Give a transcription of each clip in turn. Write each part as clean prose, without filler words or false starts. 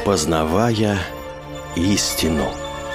Познавая истину.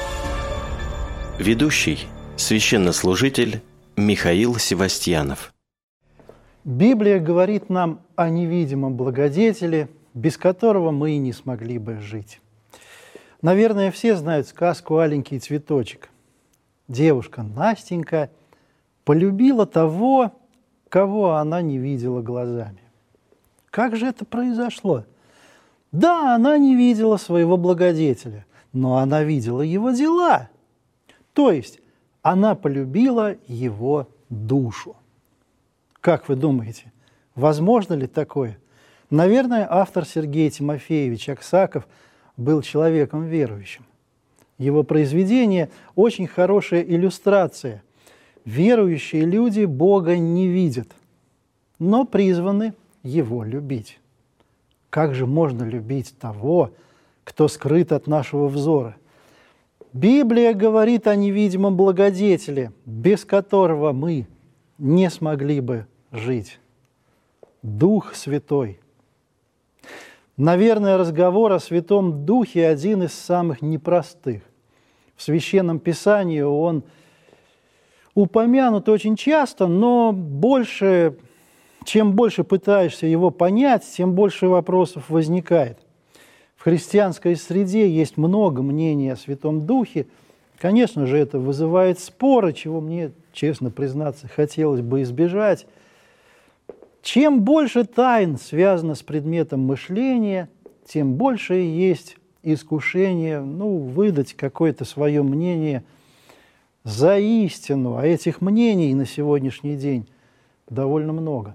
Ведущий священнослужитель Михаил Севастьянов. Библия говорит нам о невидимом благодетеле, без которого мы и не смогли бы жить. Наверное, все знают сказку «Аленький цветочек». Девушка Настенька полюбила того, кого она не видела глазами. Как же это произошло? Да, она не видела своего благодетеля, но она видела его дела. То есть она полюбила его душу. Как вы думаете, возможно ли такое? Наверное, автор Сергей Тимофеевич Аксаков был человеком верующим. Его произведение – очень хорошая иллюстрация. Верующие люди Бога не видят, но призваны Его любить. Как же можно любить того, кто скрыт от нашего взора? Библия говорит о невидимом благодетеле, без которого мы не смогли бы жить. Дух Святой. Наверное, разговор о Святом Духе один из самых непростых. В Священном Писании он упомянут очень часто, но чем больше пытаешься его понять, тем больше вопросов возникает. В христианской среде есть много мнений о Святом Духе. Конечно же, это вызывает споры, чего мне, честно признаться, хотелось бы избежать. Чем больше тайн связано с предметом мышления, тем больше есть искушение выдать какое-то свое мнение за истину. А этих мнений на сегодняшний день довольно много.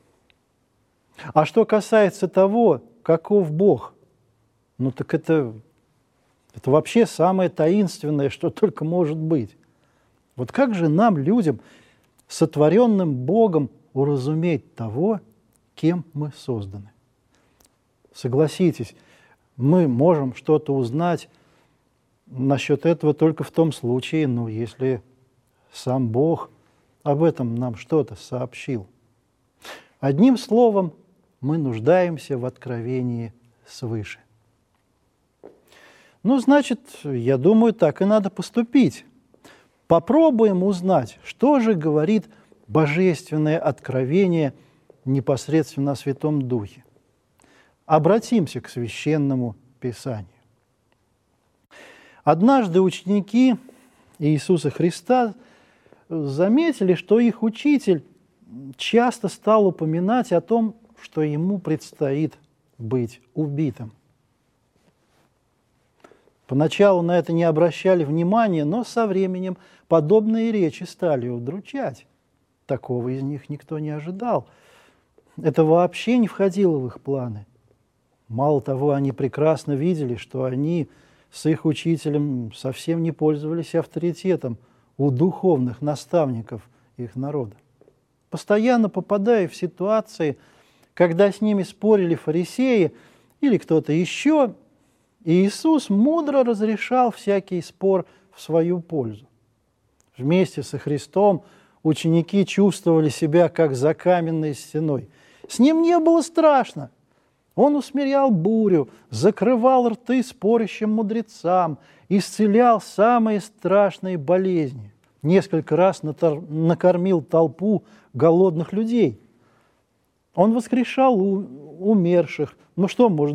А что касается того, каков Бог, так это вообще самое таинственное, что только может быть. Вот как же нам, людям, сотворенным Богом, уразуметь того, кем мы созданы? Согласитесь, мы можем что-то узнать насчет этого только в том случае, если сам Бог об этом нам что-то сообщил. Одним словом, мы нуждаемся в откровении свыше. Значит, я думаю, так и надо поступить. Попробуем узнать, что же говорит божественное откровение непосредственно о Святом Духе. Обратимся к Священному Писанию. Однажды ученики Иисуса Христа заметили, что их учитель часто стал упоминать о том, что ему предстоит быть убитым. Поначалу на это не обращали внимания, но со временем подобные речи стали удручать. Такого из них никто не ожидал. Это вообще не входило в их планы. Мало того, они прекрасно видели, что они с их учителем совсем не пользовались авторитетом у духовных наставников их народа. Постоянно попадая в ситуации, когда с ними спорили фарисеи или кто-то еще, Иисус мудро разрешал всякий спор в свою пользу. Вместе со Христом ученики чувствовали себя как за каменной стеной. С ним не было страшно. Он усмирял бурю, закрывал рты спорящим мудрецам, исцелял самые страшные болезни. Несколько раз накормил толпу голодных людей. Он воскрешал умерших. Что может